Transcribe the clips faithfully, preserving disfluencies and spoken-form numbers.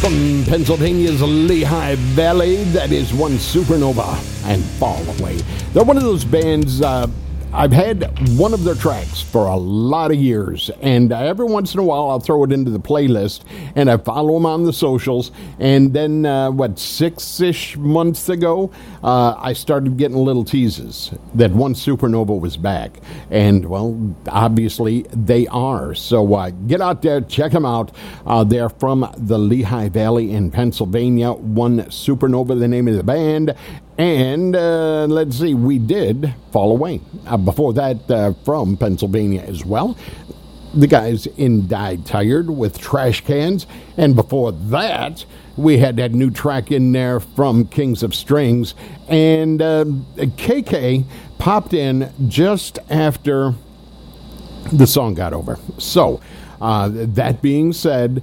from Pennsylvania's Lehigh Valley. That is One Supernova and Fall Away. They're one of those bands, uh, I've had one of their tracks for a lot of years, and uh, every once in a while I'll throw it into the playlist, and I follow them on the socials, and then, uh, what, six-ish months ago, uh, I started getting little teases that One Supernova was back, and, well, obviously they are, so uh, get out there, check them out. Uh, they're from the Lehigh Valley in Pennsylvania. One Supernova, the name of the band. And uh, let's see, we did Fall Away. Uh, before that, uh, from Pennsylvania as well, the guys in Die Tired with Trash Cans. And before that, we had that new track in there from Kings of Strings. And uh, K K popped in just after the song got over. So, uh, that being said,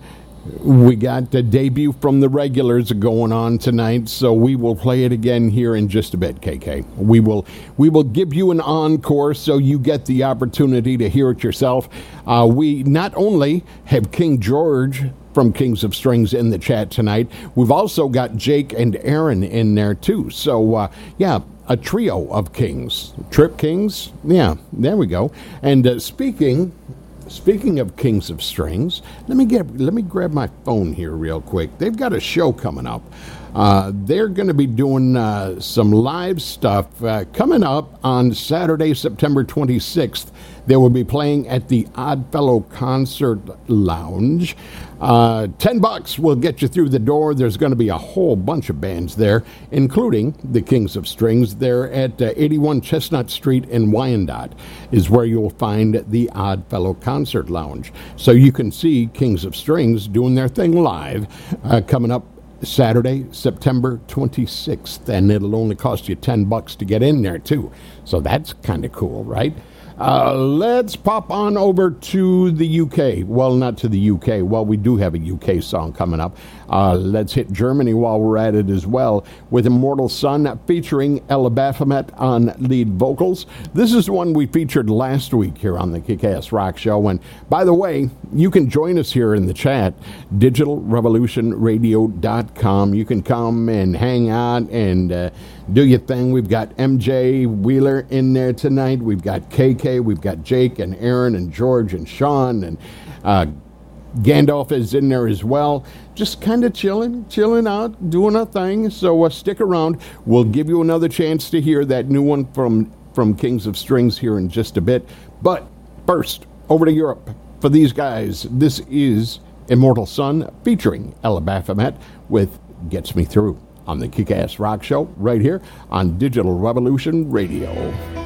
we got the debut from the regulars going on tonight, so we will play it again here in just a bit, K K. We will we will give you an encore so you get the opportunity to hear it yourself. Uh, we not only have King George from Kings of Strings in the chat tonight, we've also got Jake and Aaron in there too. So, uh, yeah, a trio of kings. Trip Kings? Yeah, there we go. And uh, speaking... Speaking of Kings of Strings, let me get let me grab my phone here real quick. They've got a show coming up. Uh, they're going to be doing uh, some live stuff uh, coming up on Saturday, September twenty-sixth. They will be playing at the Oddfellow Concert Lounge. Uh, Ten bucks will get you through the door. There's going to be a whole bunch of bands there, including the Kings of Strings. They're at uh, eighty-one Chestnut Street in Wyandotte is where you'll find the Oddfellow Concert Lounge. So you can see Kings of Strings doing their thing live uh, coming up Saturday, September twenty-sixth, and it'll only cost you ten bucks to get in there too. So that's kind of cool, right? Uh, let's pop on over to the U K. Well, not to the U K. Well, we do have a U K song coming up. Uh, let's hit Germany while we're at it as well with Immortal Sun featuring Ella Baphomet on lead vocals. This is the one we featured last week here on the Kick-Ass Rock Show. And by the way, you can join us here in the chat, digital revolution radio dot com. You can come and hang out and uh, do your thing. We've got M J Wheeler in there tonight. We've got K K. We've got Jake and Aaron and George and Sean, and uh, Gandalf is in there as well. Just kind of chilling, chilling out, doing our thing. So uh, stick around. We'll give you another chance to hear that new one from, from Kings of Strings here in just a bit. But first, over to Europe for these guys. This is Immortal Sun featuring Ella Baphomet with Gets Me Through on the Kick-Ass Rock Show right here on Digital Revolution Radio.